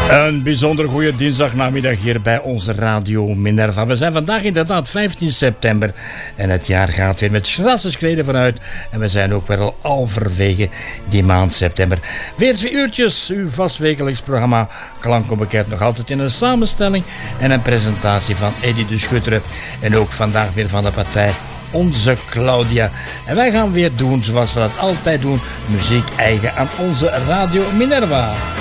Een bijzonder goede dinsdagnamiddag hier bij onze Radio Minerva. We zijn vandaag inderdaad 15 september en het jaar gaat weer met schrasse schreden vooruit. En we zijn ook wel al verwege die maand september. Weer 2 uurtjes, uw vastwekelijks programma Klank Onbekend, nog altijd in een samenstelling en een presentatie van Eddy de Schutteren. En ook vandaag weer van de partij onze Claudia. En wij gaan weer doen zoals we dat altijd doen, muziek eigen aan onze Radio Minerva.